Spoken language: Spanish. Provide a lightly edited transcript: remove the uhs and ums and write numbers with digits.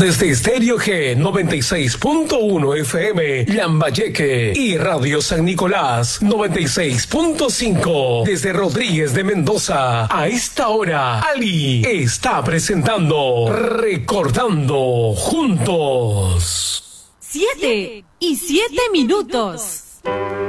Desde Estéreo G 96.1 FM, Lambayeque, y Radio San Nicolás 96.5. Desde Rodríguez de Mendoza, a esta hora, Ali está presentando Recordando Juntos. 7:07.